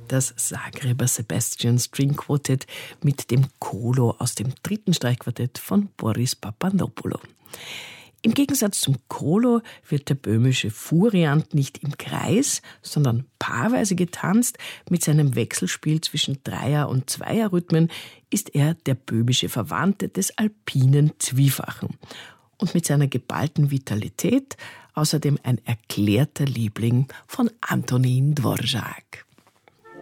das Zagreber Sebastian String Quartet mit dem Kolo aus dem 3. Streichquartett von Boris Papandopoulou. Im Gegensatz zum Kolo wird der böhmische Furiant nicht im Kreis, sondern paarweise getanzt. Mit seinem Wechselspiel zwischen Dreier- und Zweierrhythmen ist er der böhmische Verwandte des alpinen Zwiefachen. Und mit seiner geballten Vitalität außerdem ein erklärter Liebling von Antonín Dvořák.